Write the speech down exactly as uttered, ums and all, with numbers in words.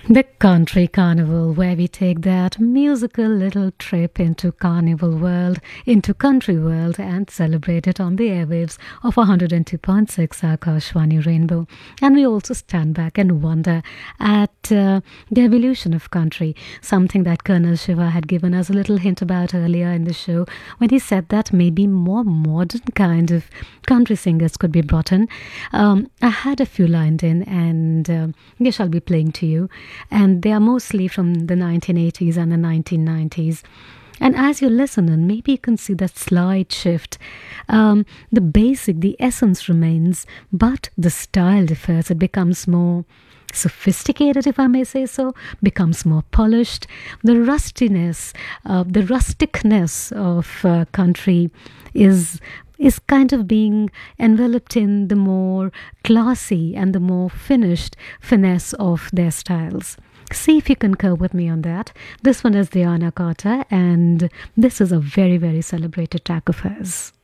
The Country Carnival, where we take that musical little trip into carnival world, into country world, and celebrate it on the airwaves of one hundred two point six Akashvani Rainbow. And we also stand back and wonder at uh, the evolution of country, something that Colonel Shiva had given us a little hint about earlier in the show when he said that maybe more modern kind of country singers could be brought in. Um, I had a few lined in, and uh, they shall be playing to you. And they are mostly from the nineteen eighties and the nineteen nineties. And as you listen, and maybe you can see that slight shift. Um, the basic, the essence remains, but the style differs. It becomes more sophisticated, if I may say so, becomes more polished. The rustiness, uh, the rusticness of uh, country is is kind of being enveloped in the more classy and the more finished finesse of their styles. See if you concur with me on that. This one is Diana Carter, and this is a very, very celebrated track of hers.